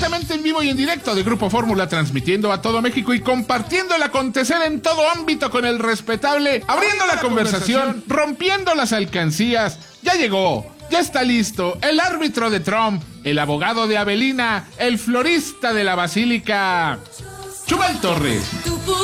completamente en vivo y en directo de Grupo Fórmula, transmitiendo a todo México y compartiendo el acontecer en todo ámbito con el respetable, abriendo la conversación, rompiendo las alcancías. Ya llegó, ya está listo, el árbitro de Trump, el abogado de Avelina, el florista de la Basílica, Chumel Torres.